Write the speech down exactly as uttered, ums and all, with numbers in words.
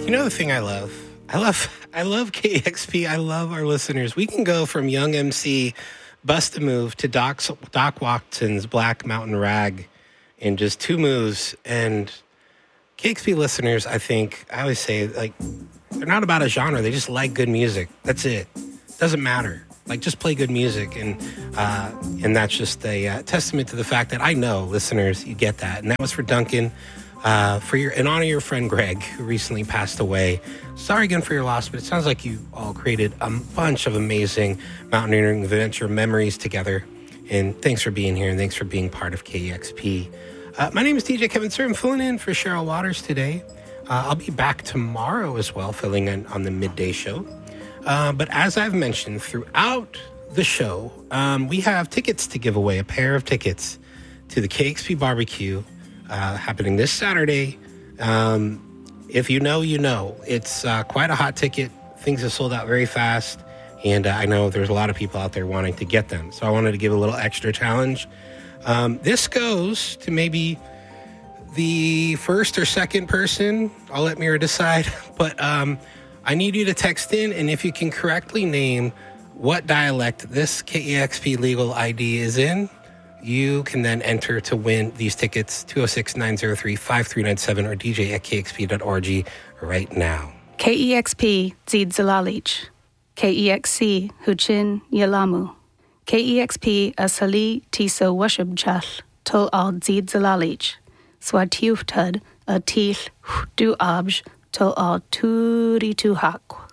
You know the thing I love? I love I love K E X P. I love our listeners. We can go from Young M C, Bust a Move, to Doc, Doc Watson's Black Mountain Rag in just two moves. And K E X P listeners, I think, I always say, like, they're not about a genre. They just like good music. That's it. Doesn't matter. Like, just play good music. And uh, and that's just a uh, testament to the fact that I know, listeners, you get that. And that was for Duncan. Uh, for your in honor of your friend Greg, who recently passed away. Sorry again for your loss, but it sounds like you all created a bunch of amazing mountaineering adventure memories together. And thanks for being here, and thanks for being part of K E X P. Uh, my name is D J Kevin Sir. I'm filling in for Cheryl Waters today. Uh, I'll be back tomorrow as well, filling in on the midday show. Uh, but as I've mentioned throughout the show, um, we have tickets to give away, a pair of tickets to the K E X P barbecue. Uh, happening this Saturday. Um, if you know, you know. It's uh, quite a hot ticket. Things have sold out very fast. And uh, I know there's a lot of people out there wanting to get them. So I wanted to give a little extra challenge. Um, this goes to maybe the first or second person. I'll let Mira decide. But um, I need you to text in. And if you can correctly name what dialect this K E X P legal I D is in, you can then enter to win these tickets, two oh six, nine oh three, five three nine seven or D J at K X P dot org right now. K E X P Zid Zalalich. K E X C Huchin Yalamu. K E X P Asali Tiso Washab Chal Tul Al Zid Zalalich. Swatiuftud a Til Du Abj Tul Al Turi Tuhak.